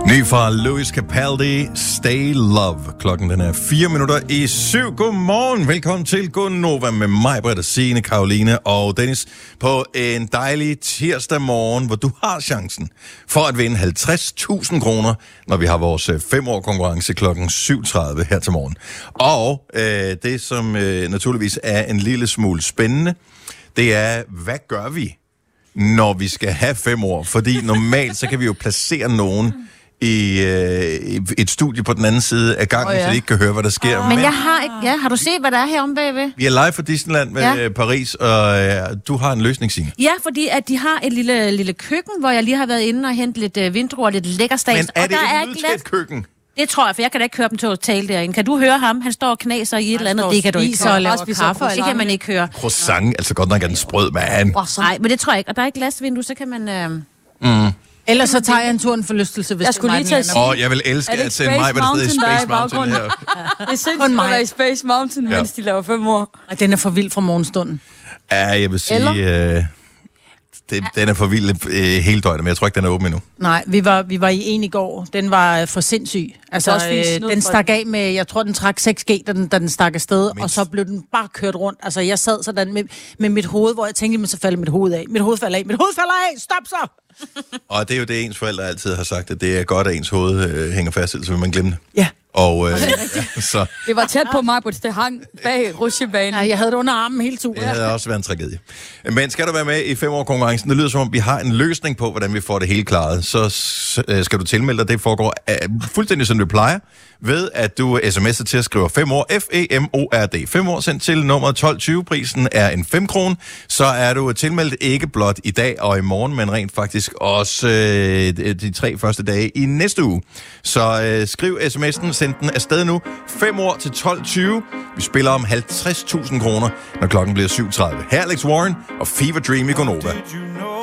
Ny fra Louis Capaldi, Stay Love. Klokken den er 7:04. Godmorgen. Velkommen til Gonova med mig, Britta, Signe, Karoline og Dennis på en dejlig tirsdag morgen, hvor du har chancen for at vinde 50.000 kroner, når vi har vores 5-år konkurrence klokken 7:30 her til morgen. Og det, som naturligvis er en lille smule spændende, det er, hvad gør vi, når vi skal have 5 år? Fordi normalt, så kan vi jo placere nogen i et studie på den anden side af gangen, så de ikke kan høre, hvad der sker. Men jeg har ikke... Ja, har du set, hvad der er heromme bagved? Vi er live fra Disneyland med Paris, og du har en løsning, Signe. Ja, fordi at de har et lille køkken, hvor jeg lige har været inde og hentet lidt vindruer og lidt lækker stads. Men er det og der et lydtæt køkken? Det tror jeg, for jeg kan da ikke høre dem til at tale derinde. Kan du høre ham? Han står og knaser i et eller andet. Det kan du ikke høre. Og laver kaffe. Det kan man ikke høre. Croissant, altså godt nok er den sprød, mand. Nej, men det tror jeg ikke. Og der er ikke glasvindue, så kan man... Ellers så tager jeg en tur en forlystelse, hvis jeg skulle lige tage jeg vil elske at sende mig, hvad der hedder Space Mountain her. Det er sindssygt at være i Space Mountain, mens de laver 5 år. Den er for vild fra morgenstunden. Ja, jeg vil sige... den er for vild hele døgnet, men jeg tror ikke, den er åben endnu. Nej, vi var i en i går. Den var for sindssyg. Altså, den stak af med, jeg tror, den trak 6G, da den stak afsted, og så blev den bare kørt rundt. Altså, jeg sad sådan med mit hoved, hvor jeg tænkte, men så falder mit hoved af. Mit hoved falder af! Stop så! Og det er jo det, ens forældre altid har sagt, at det er godt, at ens hoved hænger fast, ellers vil man glemme det. Ja. Og så... Det var tæt på mig, det hang bag rutsjebanen. Ja, jeg havde det under armen hele turen. Det havde også været en tragedie. Men skal du være med i 5-år-konkurrencen? Det lyder som om, vi har en løsning på, hvordan vi får det hele klaret. Så skal du tilmelde dig. Det foregår fuldstændig som du plejer, ved at du sms'er til at skrive 5 år, FEMORD. 5 år sendt til nummer 1220. Prisen er en 5 kroner. Så er du tilmeldt ikke blot i dag og i morgen, men rent faktisk også de 3 første dage i næste uge. Så skriv sms'en, send den afsted nu. 5 år til 1220. Vi spiller om 50.000 kroner, når klokken bliver 7:30. Her Alex Warren og Fever Dream i Gonova.